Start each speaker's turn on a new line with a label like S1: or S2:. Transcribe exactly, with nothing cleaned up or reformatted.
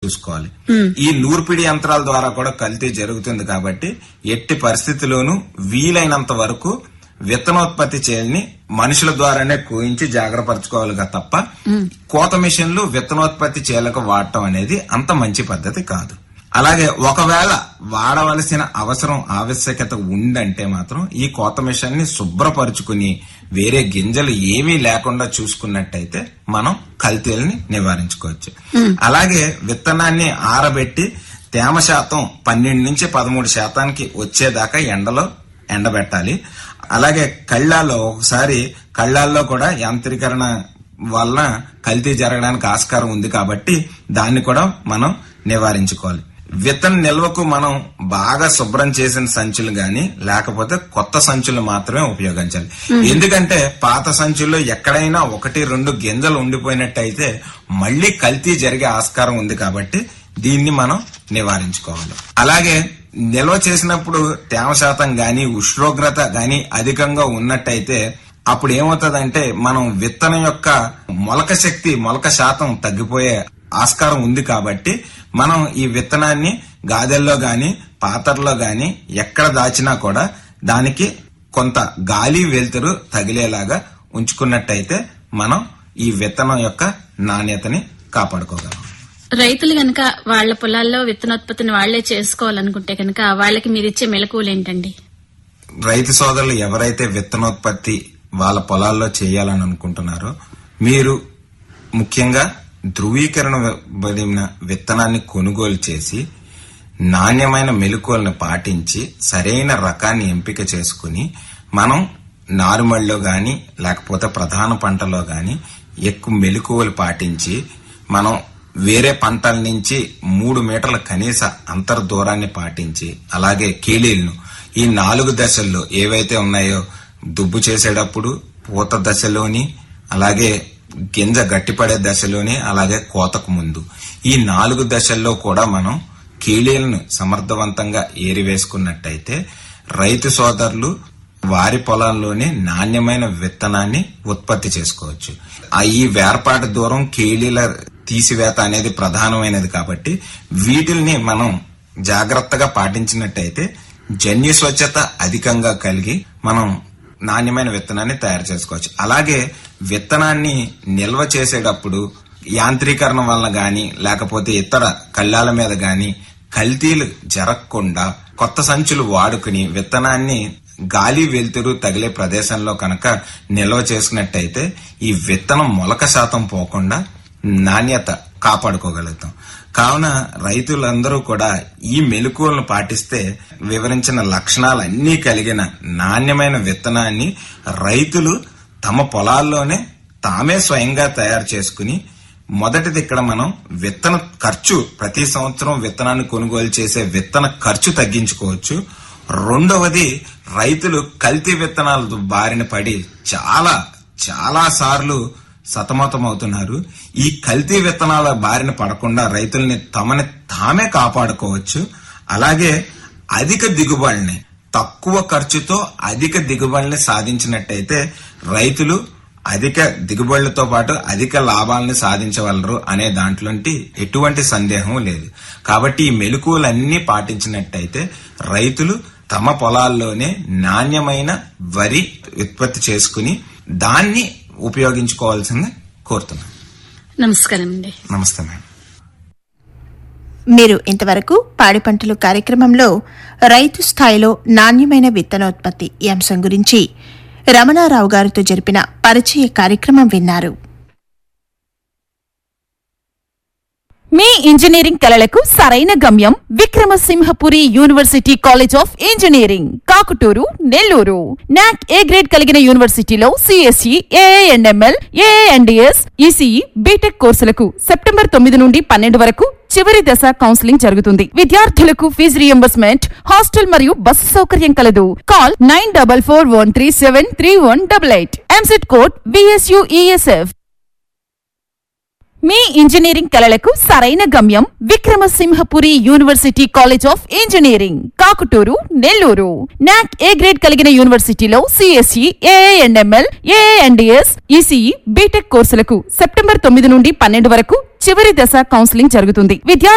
S1: చూసుకోవాలి. ఈ నూర్పిడి యంత్రాల ద్వారా కూడా కల్తీ జరుగుతుంది కాబట్టి ఎట్టి పరిస్థితిలోనూ వీలైనంత వరకు విత్తనోత్పత్తి చేయని మనుషుల ద్వారానే కోయించి జాగ్రత్తపరచుకోవాలిగా తప్ప కోత మిషన్లు విత్తనోత్పత్తి చేయలకు వాడటం అనేది అంత మంచి పద్ధతి కాదు. అలాగే ఒకవేళ వాడవలసిన అవసరం ఆవశ్యకత ఉందంటే మాత్రం ఈ కోత మిషన్ ని శుభ్రపరుచుకుని వేరే గింజలు ఏమీ లేకుండా చూసుకున్నట్టయితే మనం కల్తీలని నివారించుకోవచ్చు. అలాగే విత్తనాన్ని ఆరబెట్టి తేమ శాతం పన్నెండు నుంచి పదమూడు శాతానికి వచ్చేదాకా ఎండలో ఎండబెట్టాలి. అలాగే కళ్ళాల్లో ఒకసారి కళ్ళాల్లో కూడా యాంత్రీకరణ వల్ల కల్తీ జరగడానికి ఆస్కారం ఉంది కాబట్టి దాన్ని కూడా మనం నివారించుకోవాలి. విత్తన నిల్వకు మనం బాగా శుభ్రం చేసిన సంచులు గాని లేకపోతే కొత్త సంచులు మాత్రమే ఉపయోగించాలి. ఎందుకంటే పాత సంచుల్లో ఎక్కడైనా ఒకటి రెండు గింజలు ఉండిపోయినట్టయితే మళ్లీ కల్తీ జరిగే ఆస్కారం ఉంది కాబట్టి దీన్ని మనం నివారించుకోవాలి. అలాగే నిల్వ చేసినప్పుడు తేమ శాతం గాని ఉష్ణోగ్రత గాని అధికంగా ఉన్నట్టయితే అప్పుడు ఏమవుతుందంటే మనం విత్తనం యొక్క మొలక శక్తి మొలక శాతం తగ్గిపోయే ఆస్కారం ఉంది కాబట్టి మనం ఈ విత్తనాన్ని గాదెల్లో గాని పాత్రలో గాని ఎక్కడ దాచినా కూడా దానికి కొంత గాలి వెలుతురు తగిలేలాగా ఉంచుకున్నట్టయితే మనం ఈ విత్తనం యొక్క నాణ్యతని కాపాడుకోగలం.
S2: రైతులు గనక వాళ్ల పొలాల్లో విత్తనోత్పత్తిని వాళ్లే చేసుకోవాలనుకుంటే కనుక వాళ్ళకి మీరిచ్చే మెలకువలు ఏంటండి?
S1: రైతు సోదరులు ఎవరైతే విత్తనోత్పత్తి వాళ్ళ పొలాల్లో చేయాలని అనుకుంటున్నారో మీరు ముఖ్యంగా ధృవీకరణబడిన విత్తనాన్ని కొనుగోలు చేసి నాణ్యమైన మెలకువలను పాటించి సరైన రకాన్ని ఎంపిక చేసుకుని మనం నారుమడిలో గాని లేకపోతే ప్రధాన పంటలో గాని ఎక్కువ మెలకువలు పాటించి మనం వేరే పంటల నుంచి మూడు మీటర్ల కనీస అంతర్ దూరాన్ని పాటించి అలాగే కీలీలను ఈ నాలుగు దశల్లో ఏవైతే ఉన్నాయో దుబ్బు చేసేటప్పుడు పూత దశలోని అలాగే గింజ గట్టిపడే దశలోని అలాగే కోతకు ముందు ఈ నాలుగు దశల్లో కూడా మనం కీలీలను సమర్థవంతంగా ఏరివేసుకున్నట్టయితే రైతు సోదరులు వారి పొలాల్లోనే నాణ్యమైన విత్తనాన్ని ఉత్పత్తి చేసుకోవచ్చు. ఆ ఈ వేర్పాటు దూరం కీలీల తీసివేత అనేది ప్రధానమైనది కాబట్టి వీటిల్ని మనం జాగ్రత్తగా పాటించినట్టయితే జన్యు స్వచ్ఛత అధికంగా కలిగి మనం నాణ్యమైన విత్తనాన్ని తయారు చేసుకోవచ్చు. అలాగే విత్తనాన్ని నిల్వ చేసేటప్పుడు యాంత్రీకరణ వల్ల గాని లేకపోతే ఇతర కళ్ళాల మీద గాని కల్తీలు జరగకుండా కొత్త సంచులు వాడుకుని విత్తనాన్ని గాలి వెలుతురు తగిలే ప్రదేశంలో కనుక నిల్వ చేసుకున్నట్టయితే ఈ విత్తనం మొలక శాతం పోకుండా నాణ్యత కాపాడుకోగలుగుతాం. కావున రైతులందరూ కూడా ఈ మెలకువలను పాటిస్తే వివరించిన లక్షణాలన్నీ కలిగిన నాణ్యమైన విత్తనాన్ని రైతులు తమ పొలాల్లోనే తామే స్వయంగా తయారు చేసుకుని మొదటిది ఇక్కడ మనం విత్తన ఖర్చు ప్రతి సంవత్సరం విత్తనాన్ని కొనుగోలు చేసే విత్తన ఖర్చు తగ్గించుకోవచ్చు. రెండవది రైతులు కల్తీ విత్తనాల బారిన పడి చాలా చాలా సార్లు సతమతమవుతున్నారు. ఈ కల్తీ విత్తనాల బారిన పడకుండా రైతుల్ని తమని తామే కాపాడుకోవచ్చు. అలాగే అధిక దిగుబడిని తక్కువ ఖర్చుతో అధిక దిగుబడిని సాధించినట్టయితే రైతులు అధిక దిగుబడులతో పాటు అధిక లాభాలను సాధించగలరు అనే దాంట్లో ఎటువంటి సందేహం లేదు. కాబట్టి ఈ మెలకువలన్నీ పాటించినట్టయితే రైతులు తమ పొలాల్లోనే నాణ్యమైన వరి ఉత్పత్తి చేసుకుని దాన్ని ఉపయోగించుకోవాల్సింది కోరుతున్నాను.
S2: నమస్కారం అండి.
S1: నమస్తే మేడం.
S3: మీరు ఇంతవరకు పాడి పంటలు కార్యక్రమంలో రైతు స్థాయిలో నాణ్యమైన విత్తనోత్పత్తి ఈ అంశం గురించి రమణారావు గారితో జరిపిన పరిచయ కార్యక్రమం విన్నారు.
S4: మీ ఇంజనీరింగ్ కలలకు సరైన గమ్యం Vikrama Simhapuri university college of engineering, Kakuturu, Nellore. నాక్ ఏ గ్రేడ్ కలిగిన యూనివర్సిటీలో సిఎస్ఈ, ఏఏఎన్ఎంఎల్, ఏఏఎన్డిఎస్, ఈసీఈ, బీటెక్ కోర్సులకు సెప్టెంబర్ తొమ్మిది నుండి పన్నెండు వరకు చివరి దశ కౌన్సిలింగ్ జరుగుతుంది. విద్యార్థులకు ఫీజు రియంబర్స్మెంట్, హాస్టల్ మరియు బస్సు సౌకర్యం కలదు. Call nine double four one three seven three one double eight. EAMCET code VSUESF. మీ ఇంజనీరింగ్ కలలకు సరైన గమ్యం Vikrama Simhapuri university college of engineering, Kakuturu, Nellore. నాక్ ఏ గ్రేడ్ కలిగిన యూనివర్సిటీలో సిఎస్ఈ, ఏఏఎన్ఎంఎల్, ఏఏఎన్డిఎస్, ఈసీఈ, బీటెక్ కోర్సులకు సెప్టెంబర్ తొమ్మిది నుండి పన్నెండు వరకు చివరి దశ కౌన్సిలింగ్ జరుగుతుంది. విద్యార్థి